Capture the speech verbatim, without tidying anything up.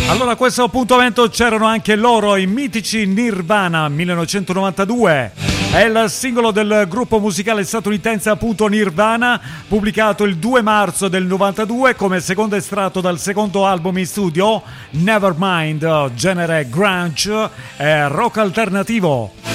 Allora, a questo appuntamento c'erano anche loro, i mitici Nirvana, millenovecentonovantadue. È il singolo del gruppo musicale statunitense appunto Nirvana, pubblicato il due marzo del novantadue come secondo estratto dal secondo album in studio, Nevermind, genere grunge e rock alternativo.